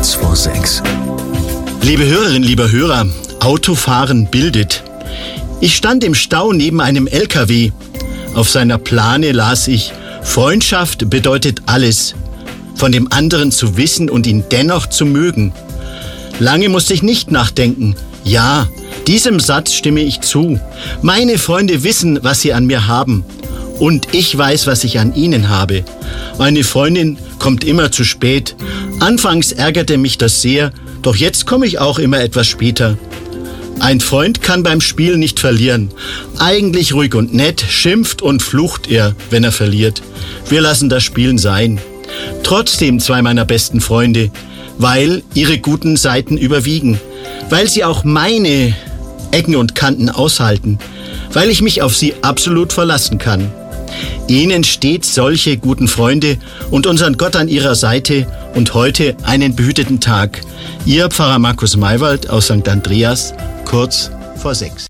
Kurz vor 6. Liebe Hörerinnen, lieber Hörer, Autofahren bildet. Ich stand im Stau neben einem LKW. Auf seiner Plane las ich: Freundschaft bedeutet alles. Von dem anderen zu wissen und ihn dennoch zu mögen. Lange musste ich nicht nachdenken. Ja, diesem Satz stimme ich zu. Meine Freunde wissen, was sie an mir haben. Und ich weiß, was ich an ihnen habe. Meine Freundin kommt immer zu spät. Anfangs ärgerte mich das sehr, doch jetzt komme ich auch immer etwas später. Ein Freund kann beim Spiel nicht verlieren. Eigentlich ruhig und nett, schimpft und flucht er, wenn er verliert. Wir lassen das Spielen sein. Trotzdem 2 meiner besten Freunde, weil ihre guten Seiten überwiegen. Weil sie auch meine Ecken und Kanten aushalten. Weil ich mich auf sie absolut verlassen kann. Ihnen stets solche guten Freunde und unseren Gott an ihrer Seite und heute einen behüteten Tag. Ihr Pfarrer Markus Maywald aus St. Andreas, kurz vor 6.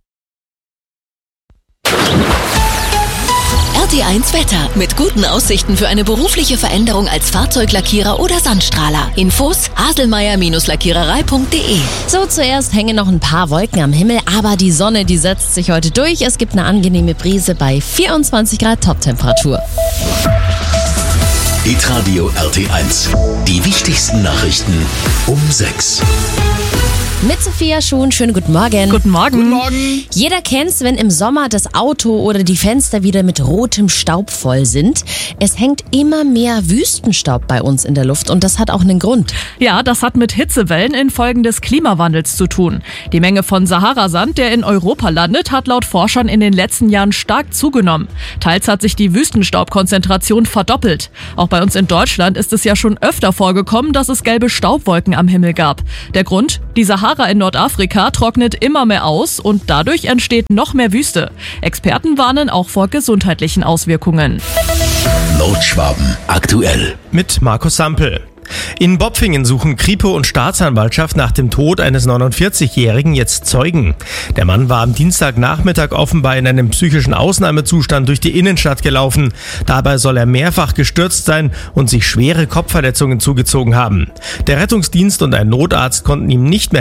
RT1 Wetter. Mit guten Aussichten für eine berufliche Veränderung als Fahrzeuglackierer oder Sandstrahler. Infos: haselmeier-lackiererei.de. So, zuerst hängen noch ein paar Wolken am Himmel, aber die Sonne, die setzt sich heute durch. Es gibt eine angenehme Brise bei 24 Grad Toptemperatur. Hitradio RT1. Die wichtigsten Nachrichten um 6. Mit Sophia Schuhn, schönen guten Morgen. Guten Morgen. Guten Morgen. Jeder kennt's, wenn im Sommer das Auto oder die Fenster wieder mit rotem Staub voll sind. Es hängt immer mehr Wüstenstaub bei uns in der Luft und das hat auch einen Grund. Ja, das hat mit Hitzewellen infolge des Klimawandels zu tun. Die Menge von Saharasand, der in Europa landet, hat laut Forschern in den letzten Jahren stark zugenommen. Teils hat sich die Wüstenstaubkonzentration verdoppelt. Auch bei uns in Deutschland ist es ja schon öfter vorgekommen, dass es gelbe Staubwolken am Himmel gab. Der Grund? Die Sahara in Nordafrika trocknet immer mehr aus und dadurch entsteht noch mehr Wüste. Experten warnen auch vor gesundheitlichen Auswirkungen. Nordschwaben aktuell. Mit Markus Sampel. In Bopfingen suchen Kripo und Staatsanwaltschaft nach dem Tod eines 49-Jährigen jetzt Zeugen. Der Mann war am Dienstagnachmittag offenbar in einem psychischen Ausnahmezustand durch die Innenstadt gelaufen. Dabei soll er mehrfach gestürzt sein und sich schwere Kopfverletzungen zugezogen haben. Der Rettungsdienst und ein Notarzt konnten ihm nicht mehr